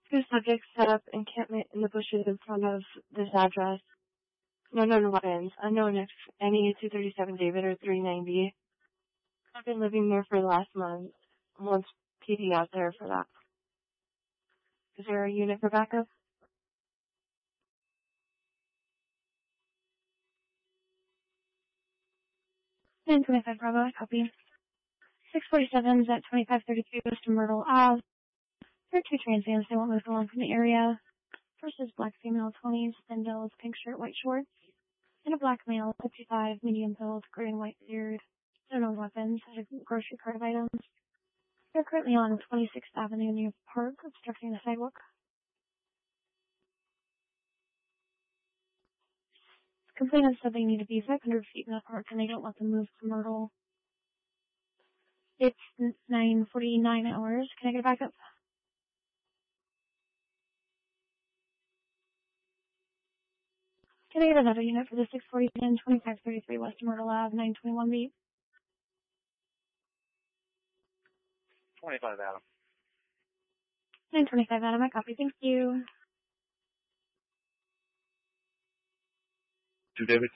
Two subjects set up encampment in the bushes in front of this address. No known weapons. Unknown if any 237 David or 390. I've been living there for the last month. Once PD out there for that. Is there a unit for backup? 925 Bravo, I copy. 647 is at 2532 Western Myrtle Ave. There are two transients. They won't move along from the area. First is black female, 20s, thin build, pink shirt, white shorts. And a black male, 55, medium build, gray and white beard. No known weapons. Has a grocery cart of items. They're currently on 26th Avenue near the park, obstructing the sidewalk. Complainant said they need to be 500 feet in the park and they don't let them move from Myrtle. It's 9:49 hours. Can I get a backup? Can I get another unit for the 647 2533 West Myrtle Ave, 921 B? 25 Adam. 925 Adam, I copy. Thank you. 2 David.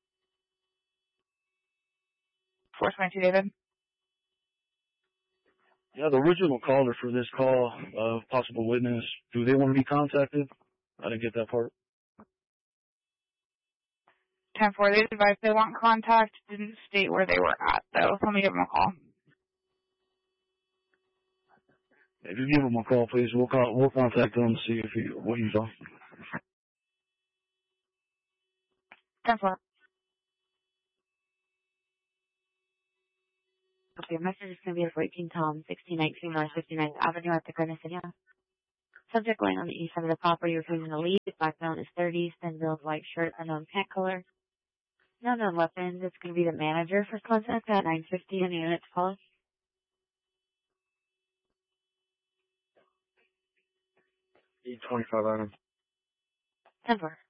422 David. Yeah, the original caller for this call of possible witness, do they want to be contacted? I didn't get that part. 10-4, they advised they want contact, didn't state where they were at, though. Let me give them a call. If you give them a call, please, we'll contact them and see what you saw. 10-4. Okay, message is going to be for 18 Tom, 1619 North 59th Avenue at the Garden City. Subject laying on the east side of the property, refusing to leave. Black male is 30s, thin build, white shirt, unknown pant color. No known weapons. It's going to be the manager for contact at 950 and the unit to call us. 825 Adam. 10-4.